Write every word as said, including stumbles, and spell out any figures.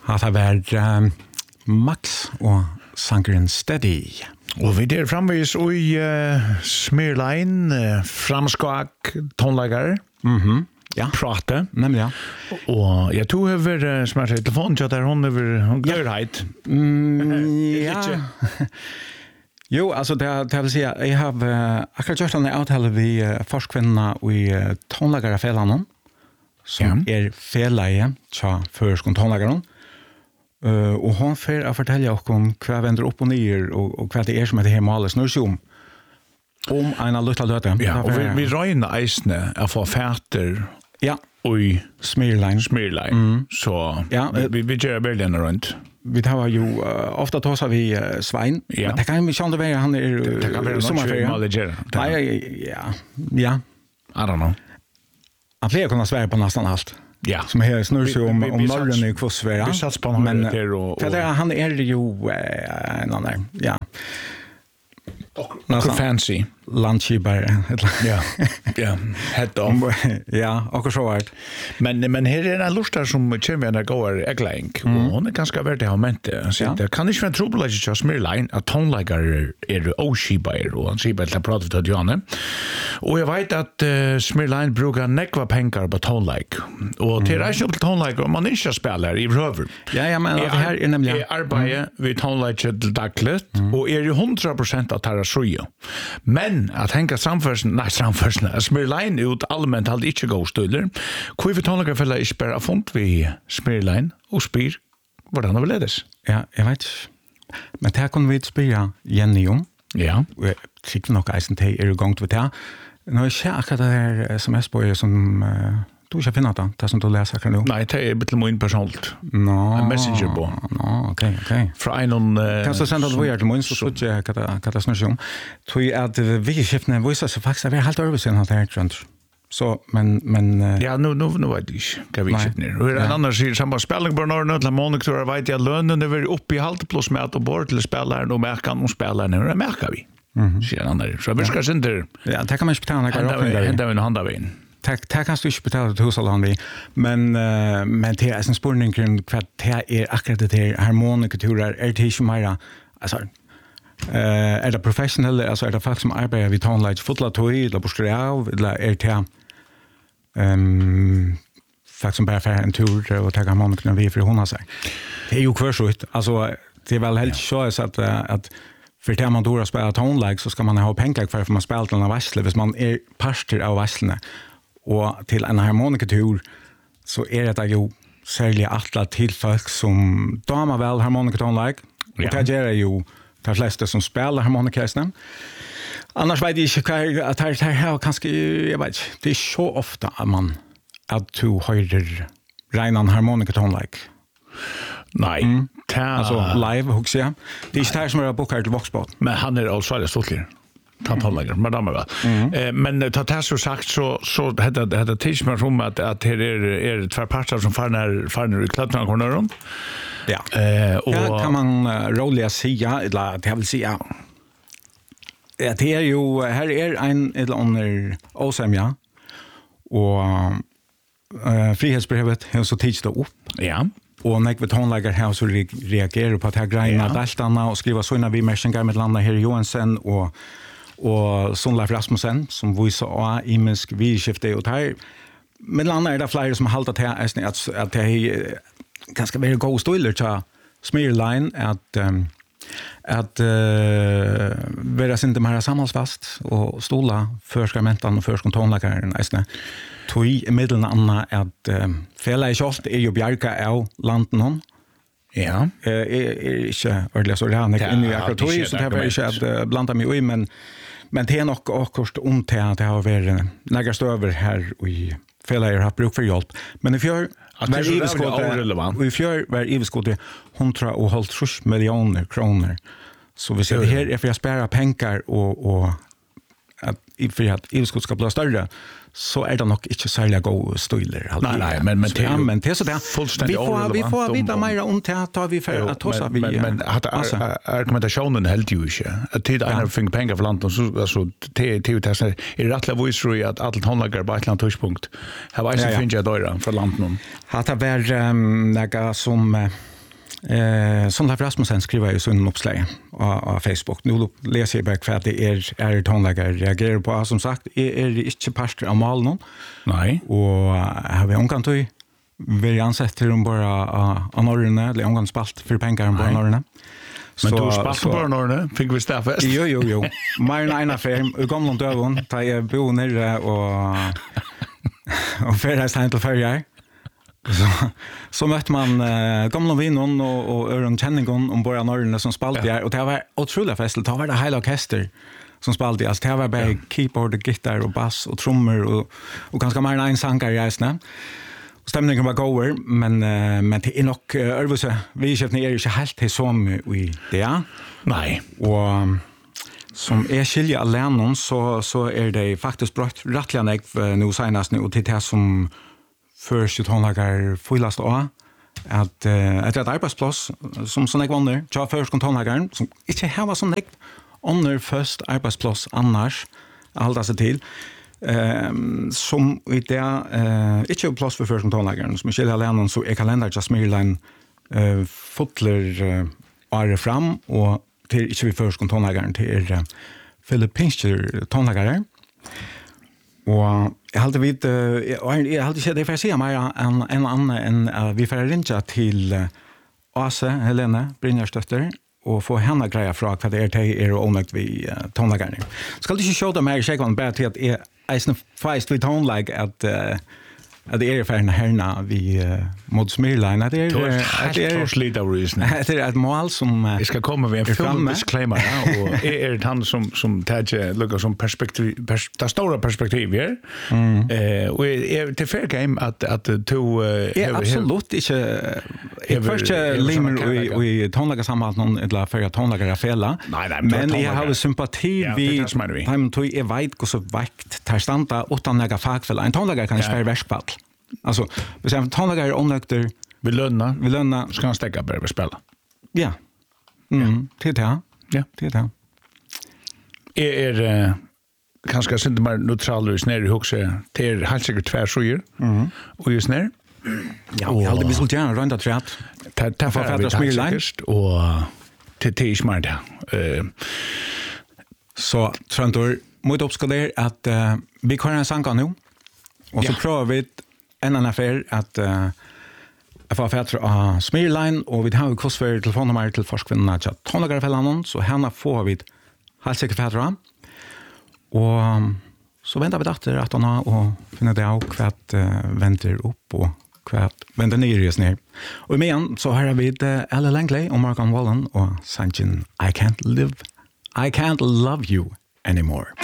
det var um, Max og sangeren Steady. Og vi der framvis i uh, Smirline, uh, framskak, tonlager, Mhm. Ja. prate. Nemlig, ja. Og jeg tror jeg var uh, smart i telefonen til at hun er hun glørheit. Mm, ja. Jo, altså det, det vil si at jeg har uh, akkurat gjort denne avtale vi uh, forskvinna i uh, tonlagerafelanen, som Ja. er feleie til førskon tonlageren. Uh, og hon fer å fortelle oss om hva vender opp og nyer, og, og hva det er som heter her malet snurr seg om. Om en av lukta løte. Ja, og vi, vi røyner eisene å få fæter Ja, og Smirline. Smirline. Mm. Så Ja, vi, vi, vi gjør bare denne rundt. Vi tar jo, uh, ofta tåsar vi uh, Svein. Ja. Men det kan jo ikke være, han er uh, Det kan være noe sommerferie. som manager. Nei, ja, ja. I don't know. Han pleier å kunne svære på nesten alt. Ja. Som her snurr seg om, Vi- vi- om vi norren sats- i kvossfæra. vi sats på han Men her der og- för det, og- han er jo uh, en annan, ja. Noe fancy. Landskipare. Ja, ja, head off. Ja, och så vart. Men, men her er en lustar som kommer en går egleing, og hun er ganske verdig å ha ment det. Så Ja. det kan ikke være trobelig til Smirline at tonleggere er åskibar, og han sier bare til å prate til Janne. Og jeg vet at uh, Smirline bruker nekva penger på tonlegg, og til reisen opp til tonlegg, og man ikke spiller i røver. Ja, ja, men det her er nemlig... Jeg arbeider ved tonlegg til dagligt, og er i hundra prosent av tarra søye. Men at henka samførsen, nei, samførsen, at Smirline ut allmänt hadde ikke gå støyler, hvor vi tonlegger fella ikke bare har funnet vi Smirline og spyr hvordan det vil ledes. Ja, jeg vet ikke. Men det kunne vi spyrja Jenny om. Ja. Og jeg tykker nok eisen til er i gang til det. Nå er ikke akkurat det her som jeg spør som uh, du ikke finner det, det som du leser akkurat nå. Nei, det er bitte min personalt. Nå. En messenger på. Nå, ok, ok. Fra en uh, Kan du sende det videre til min, så slutt jeg hva det, hva det snur seg om. Tror jeg at vi-skiftene viser seg faktisk at vi er helt overbesinn at det her, tror jeg. Så, men, men... Uh, Ja, nu nu nu vet jag inte. Kan vi Nej. sitta ner. Och en annan säger samma spelning på norr till monitor vet jag lönen över upp i halvt plus med att bort till spelaren och märkan och spelaren och det märker vi. Mhm. Så en annan. Så vi ska sen där. ja, det kan man ikke betale noe Hända råkning der. hända vi en handa vi. Det det kan du ikke betale til husalene vi, men, uh, men det er en spørning kring hva det er akkurat det her harmonikuturer, er det ikke mer, altså, uh, er det professionelle, altså er det folk som arbeider ved tonelage fotla tog, eller borster av, eller er det um, folk som bare får en tur og tar harmonikuturer vi for hånda seg. Det er jo kvarsut, altså, det er vel helt så at, at för det man då spelar tonlag så ska man ha pengar för att man spelar till en vassle hvis man är parter av vasslene och till en harmonikatur så är det ju särskilt alla till folk som damer väl harmonikatonlag och Ja. det är ju de flesta som spelar harmonikasna. Annars vet jag inte att det här har kanske, jag vet inte, det är så ofta att man att du höjer renan harmonikatonlag. Nej. Mm. Ta Alltså live hooks ja. Det är inte här som är bokar till Voxbot. men han är alltså väldigt stolt. Ta tonlägger, men damer väl. Eh, men ta det så sagt så så hade det hade tids med om att att det är är två parter som farnar farnar i klattran corneron. Ja. Eh och Ja, kan man uh, roliga säga, eller det vill säga. Ja, det är ju, här är en eller under Åsemja, och uh, frihetsbrevet har så tids det upp, ja. och när vi tonlägger här så re reagerar på att här grejerna Ja. daltarna och skriva sådana vimersingar med landa här Johansen och och Sonleif Rasmussen som visar av imensk vidskifte och här med landa är det flera som har haltat här att, att det är ganska väldigt god stoiler till Smirline att um, att uh, vara inte mer samhällsfast och stola förskarmentan och förskontonläkaren nästan tog i medlen anna att um, fälla i kjolt är ju bjärka av landen hon. Ja. Eh är inte ordentligt så där när inne i akkurat så det var inte att uh, blanda mig i men men det är nog också om till att det har varit några stöver här i fälla har bruk för hjälp men i fjör Att det är så jävla orelevant. och i fjör var iveskottet hundra och halvt miljoner kronor. Så vi ser det här är för att spara pengar och och att för att iveskottet ska bli större så är det nog inte särskilt god stoiler. Nej, nej, men men det är men det är så där. Vi får vi får vita mer om det tar vi för att tossa vi. Men men att argumentationen helt ju inte. Att det är en fick pengar för landet så alltså det det är det är rättla voice att allt handlar på ett land touchpunkt. Här var ju finns jag då från landet någon. Har det varit um, några som Eh, som Leif Rasmussen skriver i sin oppslag av Facebook. Nu läser jag bara vad det är, är tonläggare reagerar på. Som sagt, är, är inte parster av mal någon. Nej. Och har vi omkant till vi ansett till dem bara av Norrne, eller omkant spalt för pengar om bara Norrne. Men du spalt på Norrne, fick vi stäffest? Jo, jo, jo. Mer än en affär, i gamla döven, där jag bor nere och, och färdas här till färger. Så, så mötte man uh, gamla vinnor och, och öron känningon om bara Norrne som spalt ja. Och det var otroligt festligt. Det var det hela orkester som spalt. Alltså, det var bara ja. Keyboard, och gitarr och bass och trummor och, och ganska mer än en sankar i äsne. Stämningen var goer, men, uh, men det är nog uh, örvuse. Vi köpte är inte helt till som i det. Nej. Och um, som är skilja alene så, så är det faktiskt brott rättliga uh, nu senast nu och till det som först tonlagar fullast av att uh, ett arbetsplats som sån jag vann tja först tonlagaren som inte har sån jag under först arbetsplats annars hålla sig till um, som i det uh, inte plats för först tonlagaren som skilja alene så är kalendern just Smirline uh, fotler uh, are fram och till inte vi först tonlagaren till uh, filippinska tonlagare. Och jag hade vid jag hade sett det för att säga mer än en annan än vi får ringa till Ase Helene Brynjarsdotter och få henne grejer från vad det är till er och onökt vi tonlagarna. Ska du inte show dem här check on bad till att är är fast vi tonlag att att det är för en herna vi mot Smirline att det är att det är slita reason. Det är ett mål som det ska komma med en full disclaimer och är det han som som tar lukar som perspektiv det stora perspektiv här. Eh och är det fair game att att to är absolut inte i första limmer vi tonlaga samman någon eller för tonlaga fälla. Men jag har sympati vi han tog är vet hur så vakt tar stanta utan några fackfälla. En tonlaga kan spela värskfall. Alltså, vi säger tonlagar är omnökter. Vi löna. Vi löna. Ska han stäcka börja spela. Ja. Mm, det är det. Ja. Det är det. Är är uh, kanske inte mer neutral och snär i huset till helt säkert tvärsöjer. Mm. Och just när. Ja, jag hade vi skulle gärna runda trätt. Ta ta för att Smirline och till till smart. Eh så Trantor mot uppskaler att uh, vi kan en sanka nu. Och så ja. Prövar vi en annan affär att uh, få fatt av Smirline och vi har kostför telefonnummer till forskvinnorna till tonlagarfällan så henne får vi helt säkert fatt av. Och um, så väntar vi efter att hon har och finner det av kvart uh, väntar upp och kvart väntar ner just ner. Och med så har vi uh, Ella Langley och Morgan Wallen och Sanjin I can't live I can't love you anymore.